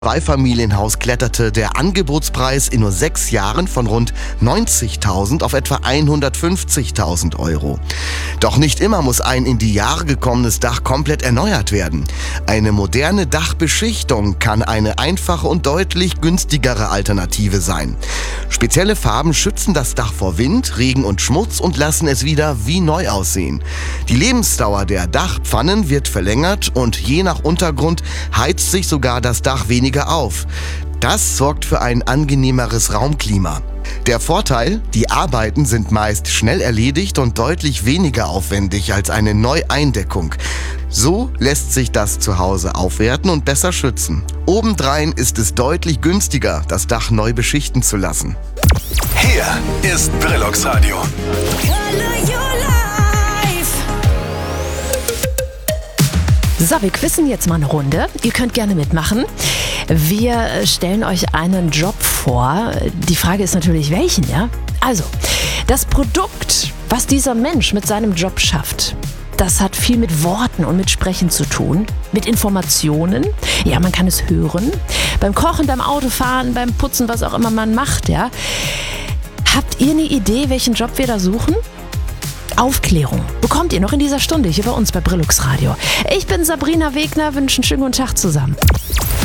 Zweifamilienhaus kletterte der Angebotspreis in nur 6 Jahren von rund 90.000 auf etwa 150.000 Euro. Doch nicht immer muss ein in die Jahre gekommenes Dach komplett erneuert werden. Eine moderne Dachbeschichtung kann eine einfache und deutlich günstigere Alternative sein. Spezielle Farben schützen das Dach vor Wind, Regen und Schmutz und lassen es wieder wie neu aussehen. Die Lebensdauer der Dachpfannen wird verlängert und je nach Untergrund heizt sich sogar das Dach weniger auf. Das sorgt für ein angenehmeres Raumklima. Der Vorteil: Die Arbeiten sind meist schnell erledigt und deutlich weniger aufwendig als eine Neueindeckung. So lässt sich das Zuhause aufwerten und besser schützen. Obendrein ist es deutlich günstiger, das Dach neu beschichten zu lassen. Hier ist Brillux Radio. So, wir quizzen jetzt mal eine Runde. Ihr könnt gerne mitmachen. Wir stellen euch einen Job vor. Die Frage ist natürlich, welchen, ja? Also, das Produkt, was dieser Mensch mit seinem Job schafft, das hat viel mit Worten und mit Sprechen zu tun, mit Informationen. Ja, man kann es hören. Beim Kochen, beim Autofahren, beim Putzen, was auch immer man macht, ja. Habt ihr eine Idee, welchen Job wir da suchen? Aufklärung bekommt ihr noch in dieser Stunde hier bei uns bei Brillux Radio. Ich bin Sabrina Wegner, wünsche einen schönen guten Tag zusammen.